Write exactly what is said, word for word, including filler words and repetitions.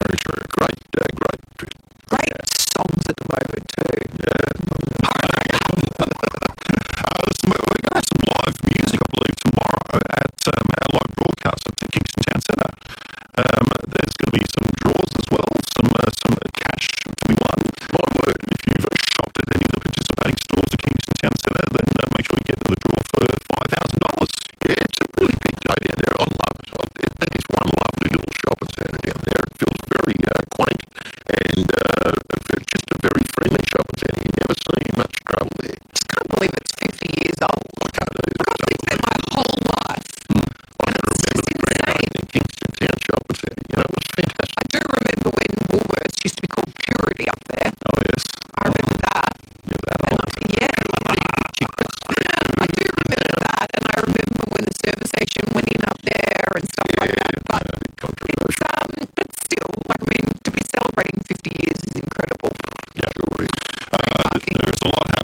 very true. Great, uh, great trip. Great songs at the moment too. Yeah. uh, so we're going to have some live music, I believe, tomorrow at um, our live broadcast at the Kingston Town Centre. Um, there's going to be some draws as well, some uh, some cash to be won. My word, if you've shopped at any of the participating stores at Kingston Town Centre, then uh, make sure you get to the draw for five thousand dollars. Yeah, it's a really big day down there. I love it. I- That is one lovely little shopping centre down there. It feels very uh, quaint and uh, just a very friendly shopping centre. You never see much trouble there. Just can't believe it's fifty years old. I can't do I've lived there my whole life. I can remember the grand opening Kingston Town Shopping Centre. You know, it was fantastic. I do remember when Woolworths used to be called Purity up there. Oh, yes. I remember that. You're that And old. I, yeah. I do remember that, and I remember when the service station went in up there and stuff like that. But it's, um, but still, I mean, to be celebrating fifty years is incredible. Yeah, uh, there's a lot